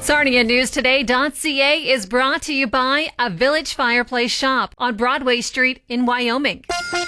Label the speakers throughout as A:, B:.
A: Sarnia News Today.ca is brought to you by a Village Fireplace Shop on Broadway Street in Wyoming.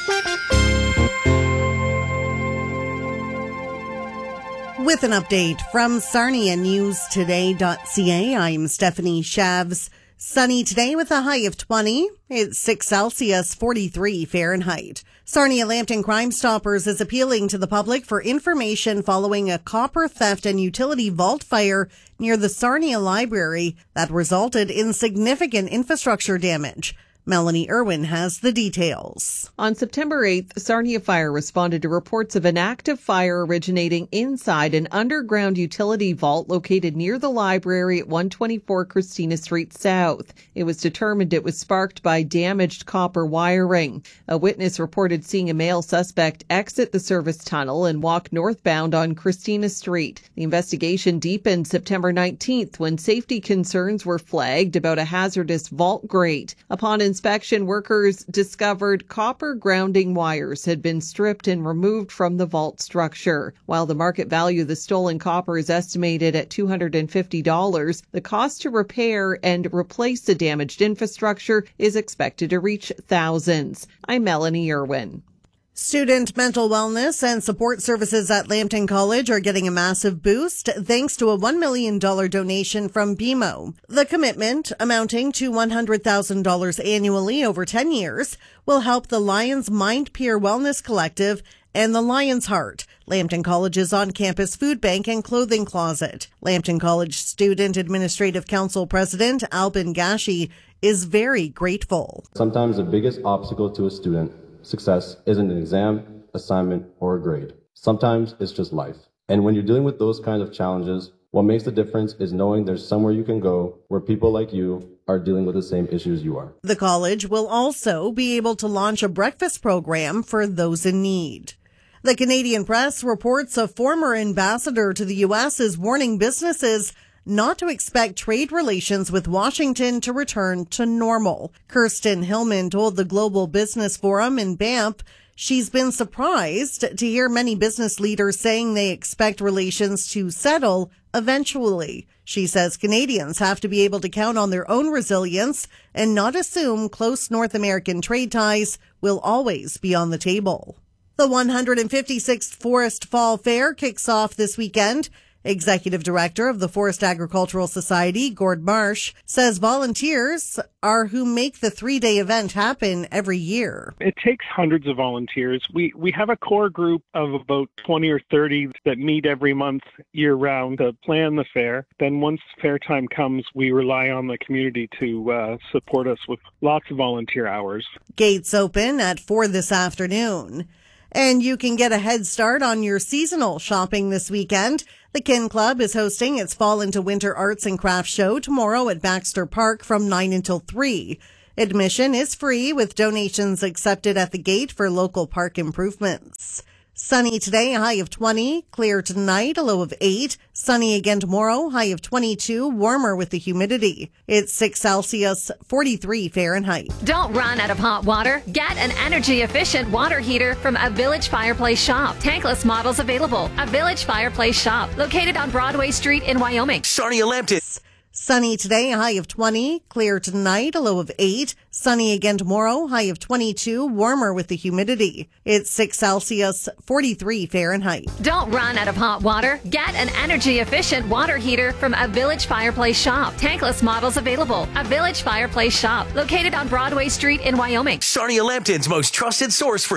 B: With an update from Sarnia News Today.ca, I'm Stephanie Shavs. Sunny today with a high of 20. It's 6 Celsius, 43 Fahrenheit. Sarnia Lambton Crime Stoppers is appealing to the public for information following a copper theft and utility vault fire near the Sarnia Library that resulted in significant infrastructure damage. Melanie Irwin has the details.
C: On September 8th, Sarnia Fire responded to reports of an active fire originating inside an underground utility vault located near the library at 124 Christina Street South. It was determined it was sparked by damaged copper wiring. A witness reported seeing a male suspect exit the service tunnel and walk northbound on Christina Street. The investigation deepened September 19th when safety concerns were flagged about a hazardous vault grate. Upon inspection, workers discovered copper grounding wires had been stripped and removed from the vault structure. While the market value of the stolen copper is estimated at $250, the cost to repair and replace the damaged infrastructure is expected to reach thousands. I'm Melanie Irwin.
B: Student mental wellness and support services at Lambton College are getting a massive boost thanks to a $1 million donation from BMO. The commitment, amounting to $100,000 annually over 10 years, will help the Lions Mind Peer Wellness Collective and the Lion's Heart, Lambton College's on-campus food bank and clothing closet. Lambton College Student Administrative Council President Albin Gashi is very grateful.
D: Sometimes the biggest obstacle to a student success isn't an exam, assignment, or a grade. Sometimes it's just life. And when you're dealing with those kinds of challenges, what makes the difference is knowing there's somewhere you can go where people like you are dealing with the same issues you are.
B: The college will also be able to launch a breakfast program for those in need. The Canadian Press reports a former ambassador to the U.S. is warning businesses not to expect trade relations with Washington to return to normal. Kirsten Hillman told the Global Business Forum in Banff she's been surprised to hear many business leaders saying they expect relations to settle eventually. She says Canadians have to be able to count on their own resilience and not assume close North American trade ties will always be on the table. The 156th Forest Fall Fair kicks off this weekend. Executive Director of the Forest Agricultural Society, Gord Marsh, says volunteers are who make the 3-day event happen every year.
E: It takes hundreds of volunteers. We have a core group of about 20 or 30 that meet every month year-round to plan the fair. Then once fair time comes, we rely on the community to support us with lots of volunteer hours.
B: Gates open at 4 this afternoon. And you can get a head start on your seasonal shopping this weekend. The Kin Club is hosting its Fall into Winter Arts and Crafts show tomorrow at Baxter Park from 9 until 3. Admission is free with donations accepted at the gate for local park improvements. Sunny today, a high of 20. Clear tonight, a low of 8. Sunny again tomorrow, high of 22. Warmer with the humidity. It's 6 Celsius, 43 Fahrenheit.
A: Don't run out of hot water. Get an energy-efficient water heater from a Village Fireplace Shop. Tankless models available. A Village Fireplace Shop located on Broadway Street in Wyoming.
F: Sarnia Lambton.
B: Sunny today, a high of 20. Clear tonight, a low of 8. Sunny again tomorrow, high of 22. Warmer with the humidity. It's 6 Celsius, 43 Fahrenheit.
A: Don't run out of hot water. Get an energy-efficient water heater from a Village Fireplace Shop. Tankless models available. A Village Fireplace Shop located on Broadway Street in Wyoming.
F: Sarnia Lambton's most trusted source for